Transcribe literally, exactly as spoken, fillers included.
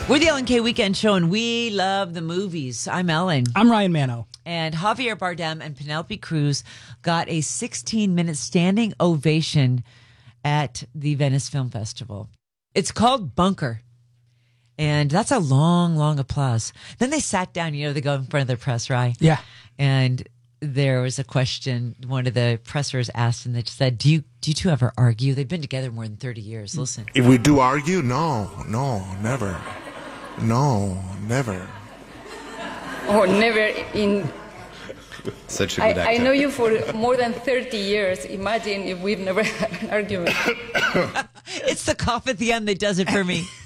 We're the Ellen K Weekend Show, and we love the movies. I'm Ellen. I'm Ryan Manno. And Javier Bardem and Penelope Cruz got a sixteen-minute standing ovation at the Venice Film Festival. It's called Bunker. And that's a long, long applause. Then they sat down, you know, they go in front of the press, right? Yeah. And there was a question one of the pressers asked, and they said, do you do you two ever argue? They've been together more than thirty years. Listen. If we do argue, no, no, never. No, never. Oh, never in... Such a I, good actor. I know you for more than thirty years. Imagine if we've never had an argument. It's the cough at the end that does it for me.